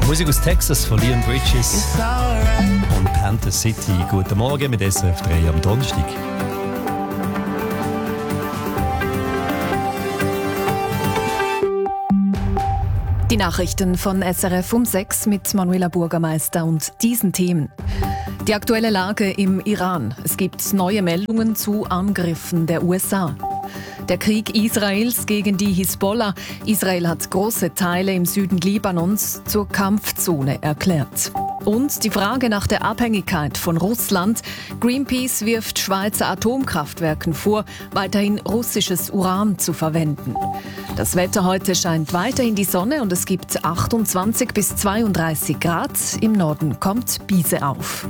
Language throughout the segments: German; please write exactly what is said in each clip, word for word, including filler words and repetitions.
Musik aus Texas von Leon Bridges und Panther City. Guten Morgen mit S R F drei am Donnerstag. Die Nachrichten von S R F um sechs mit Manuela Burgermeister und diesen Themen. Die aktuelle Lage im Iran. Es gibt neue Meldungen zu Angriffen der U S A. Der Krieg Israels gegen die Hisbollah. Israel hat große Teile im Süden Libanons zur Kampfzone erklärt. Und die Frage nach der Abhängigkeit von Russland. Greenpeace wirft Schweizer Atomkraftwerken vor, weiterhin russisches Uran zu verwenden. Das Wetter heute scheint weiterhin die Sonne und es gibt achtundzwanzig bis zweiunddreißig Grad. Im Norden kommt Biese auf.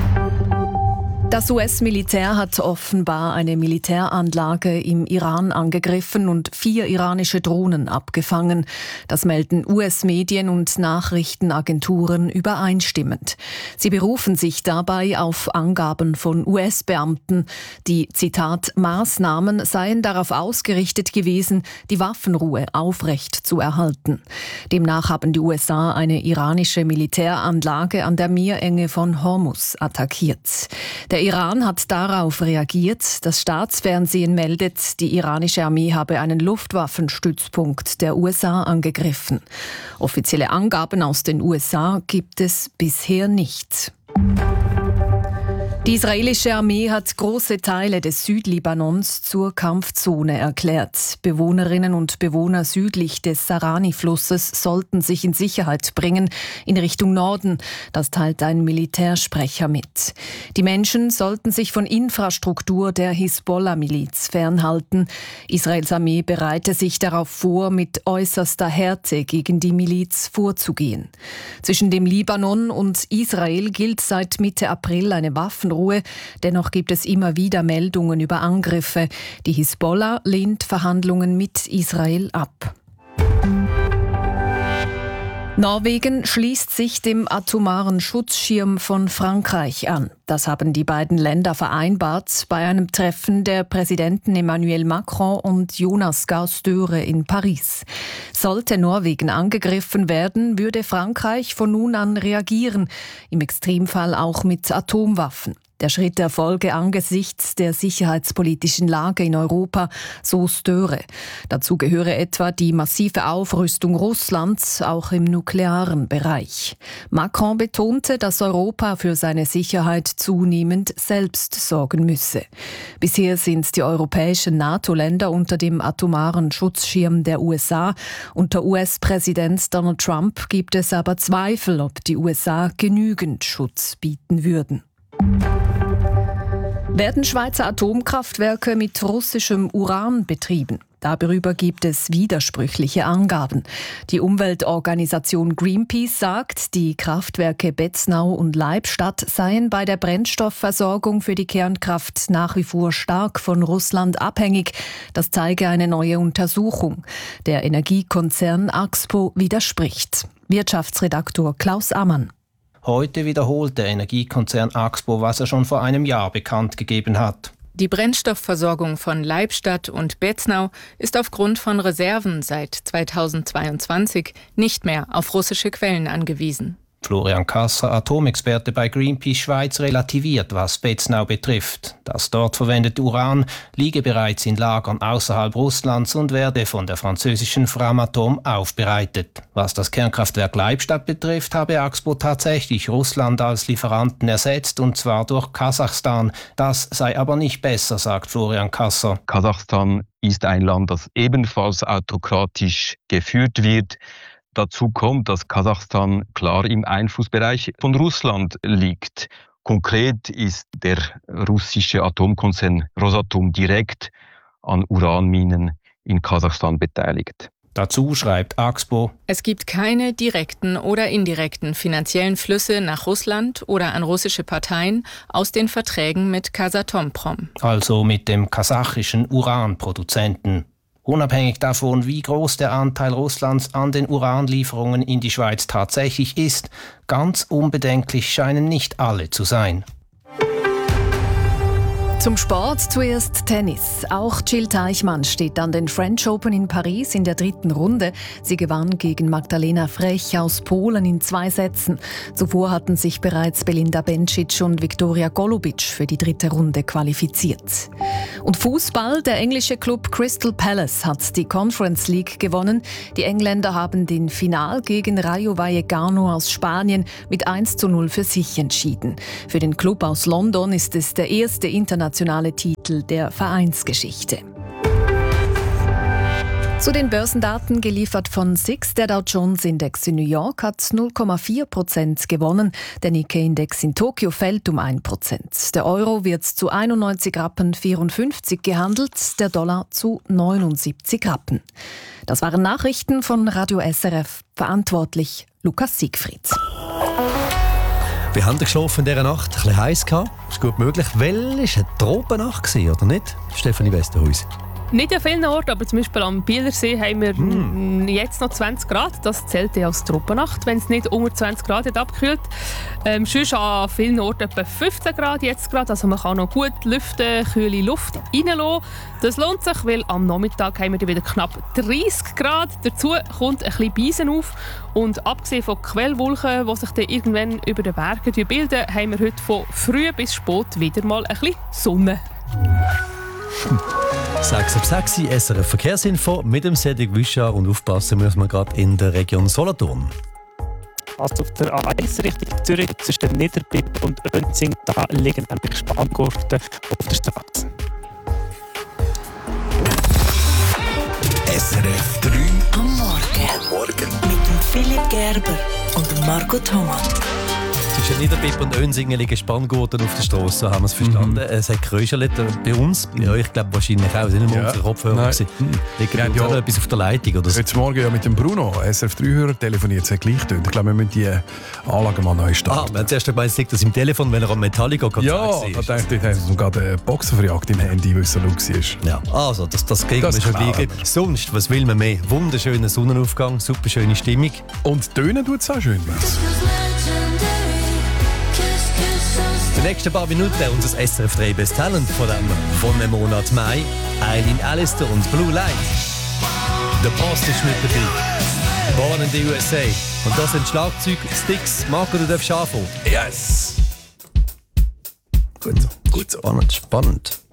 Das U S-Militär hat offenbar eine Militäranlage im Iran angegriffen und vier iranische Drohnen abgefangen. Das melden U S-Medien und Nachrichtenagenturen übereinstimmend. Sie berufen sich dabei auf Angaben von U S-Beamten. Die, Zitat, Maßnahmen seien darauf ausgerichtet gewesen, die Waffenruhe aufrecht zu erhalten. Demnach haben die U S A eine iranische Militäranlage an der Meerenge von Hormuz attackiert. Der Iran hat darauf reagiert. Das Staatsfernsehen meldet, die iranische Armee habe einen Luftwaffenstützpunkt der U S A angegriffen. Offizielle Angaben aus den U S A gibt es bisher nicht. Die israelische Armee hat große Teile des Südlibanons zur Kampfzone erklärt. Bewohnerinnen und Bewohner südlich des Sarani-Flusses sollten sich in Sicherheit bringen, in Richtung Norden. Das teilt ein Militärsprecher mit. Die Menschen sollten sich von Infrastruktur der Hisbollah-Miliz fernhalten. Israels Armee bereite sich darauf vor, mit äußerster Härte gegen die Miliz vorzugehen. Zwischen dem Libanon und Israel gilt seit Mitte April eine Waffenruhe. Dennoch gibt es immer wieder Meldungen über Angriffe. Die Hisbollah lehnt Verhandlungen mit Israel ab. Norwegen schließt sich dem atomaren Schutzschirm von Frankreich an. Das haben die beiden Länder vereinbart bei einem Treffen der Präsidenten Emmanuel Macron und Jonas Gahr Støre in Paris. Sollte Norwegen angegriffen werden, würde Frankreich von nun an reagieren, im Extremfall auch mit Atomwaffen. Der Schritt erfolge angesichts der sicherheitspolitischen Lage in Europa, so Støre. Dazu gehöre etwa die massive Aufrüstung Russlands, auch im nuklearen Bereich. Macron betonte, dass Europa für seine Sicherheit zunehmend selbst sorgen müsse. Bisher sind die europäischen NATO-Länder unter dem atomaren Schutzschirm der U S A. Unter U S-Präsident Donald Trump gibt es aber Zweifel, ob die U S A genügend Schutz bieten würden. Werden Schweizer Atomkraftwerke mit russischem Uran betrieben? Darüber gibt es widersprüchliche Angaben. Die Umweltorganisation Greenpeace sagt, die Kraftwerke Betznau und Leibstadt seien bei der Brennstoffversorgung für die Kernkraft nach wie vor stark von Russland abhängig. Das zeige eine neue Untersuchung. Der Energiekonzern Axpo widerspricht. Wirtschaftsredaktor Klaus Ammann. Heute wiederholt der Energiekonzern Axpo, was er schon vor einem Jahr bekannt gegeben hat. Die Brennstoffversorgung von Leibstadt und Betznau ist aufgrund von Reserven seit zweitausendzweiundzwanzig nicht mehr auf russische Quellen angewiesen. Florian Kasser, Atomexperte bei Greenpeace Schweiz, relativiert, was Betznau betrifft. Das dort verwendete Uran liege bereits in Lagern außerhalb Russlands und werde von der französischen Framatome aufbereitet. Was das Kernkraftwerk Leibstadt betrifft, habe Axpo tatsächlich Russland als Lieferanten ersetzt, und zwar durch Kasachstan. Das sei aber nicht besser, sagt Florian Kasser. Kasachstan ist ein Land, das ebenfalls autokratisch geführt wird. Dazu kommt, dass Kasachstan klar im Einflussbereich von Russland liegt. Konkret ist der russische Atomkonzern Rosatom direkt an Uranminen in Kasachstan beteiligt. Dazu schreibt Axpo: Es gibt keine direkten oder indirekten finanziellen Flüsse nach Russland oder an russische Parteien aus den Verträgen mit Kazatomprom. Also mit dem kasachischen Uranproduzenten. Unabhängig davon, wie groß der Anteil Russlands an den Uranlieferungen in die Schweiz tatsächlich ist, ganz unbedenklich scheinen nicht alle zu sein. Zum Sport zuerst Tennis. Auch Jill Teichmann steht an den French Open in Paris in der dritten Runde. Sie gewann gegen Magdalena Frech aus Polen in zwei Sätzen. Zuvor hatten sich bereits Belinda Bencic und Viktoria Golubic für die dritte Runde qualifiziert. Und Fußball. Der englische Club Crystal Palace hat die Conference League gewonnen. Die Engländer haben den Final gegen Rayo Vallecano aus Spanien mit eins zu null für sich entschieden. Für den Club aus London ist es der erste internationale Titel der Vereinsgeschichte. Zu den Börsendaten geliefert von S I X. Der Dow Jones Index in New York hat null Komma vier Prozent gewonnen. Der Nikkei-Index in Tokio fällt um ein Prozent. Der Euro wird zu einundneunzig Rappen vierundfünfzig gehandelt, der Dollar zu neunundsiebzig Rappen. Das waren Nachrichten von Radio S R F. Verantwortlich Lukas Siegfried. Wie haben Sie geschlafen in dieser Nacht? Ein bisschen heiß gehabt? Ist gut möglich. Weil es eine Tropennacht war, oder nicht? Stefanie Westerhuis. Nicht an vielen Orten, aber zum Beispiel am Bielersee haben wir mm. jetzt noch zwanzig Grad. Das zählt ja als Tropennacht, wenn es nicht unter zwanzig Grad hat abgekühlt. Ähm, sonst an vielen Orten etwa fünfzehn Grad jetzt gerade. Also man kann noch gut lüften, kühle Luft reinlassen. Das lohnt sich, weil am Nachmittag haben wir wieder knapp dreißig Grad. Dazu kommt ein bisschen Beisen auf. Und abgesehen von Quellwolken, die sich dann irgendwann über den Bergen bilden, haben wir heute von früh bis spät wieder mal ein bisschen Sonne. sechs ab sechs, S R F Verkehrsinfo mit dem Cedric Wüschar und aufpassen müssen wir gerade in der Region Solothurn. Also auf der A eins Richtung Zürich zwischen Niederbipp und Önzing, da liegen nämlich Spanngurten auf der Straße. S R F drei am Morgen. Morgen. Mit dem Philipp Gerber und Marco Thomas. Zwischen Niederbipp und Önsingen liegen Spanngurten auf der Straße, so haben wir es verstanden. Mhm. Es hat Kröschelt bei uns, bei euch glaube wahrscheinlich auch, sind nicht ja. unsere Kopfhörer. Hm. Liegen ja, ja. etwas auf der Leitung oder so? Heute Morgen ja mit dem Bruno, S R F drei-Hörer, telefoniert, es hat gleich getönt. Ich glaube, wir müssen die Anlage mal neu starten. Ah, wir haben zuerst gemeint, es liegt das im Telefon, wenn er am Metallica gerade ja, da dachte ich, dass gerade einen Boxer verjagt im Handy, weil es so laut war. Ja, also das, das kriegen das wir schon gleich. Sonst, was will man mehr? Wunderschöner Sonnenaufgang, super schöne Stimmung. Und tönen tut es auch schön. In den nächsten paar Minuten unser S R F drei Best Talent von dem, von dem Monat Mai. Eileen Allister und Blue Light. Der Post ist mit dabei. Born in the U S A. Und das sind Schlagzeug, Sticks. Marco, du darfst anfangen. Yes. Gut so. Gut so. Spannend, spannend.